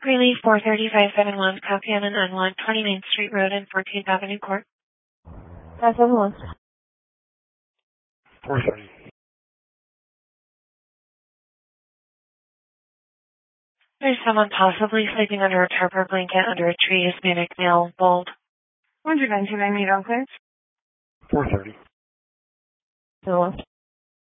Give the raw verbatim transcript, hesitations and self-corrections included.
Greeley, four three five seven one, copy on an unlocked twenty-ninth Street Road and fourteenth Avenue Court. five seven one. four thirty. There's someone possibly sleeping under a tarp or blanket under a tree. Hispanic male, bold. one nine two nine, meet on clearance. four thirty. seven one.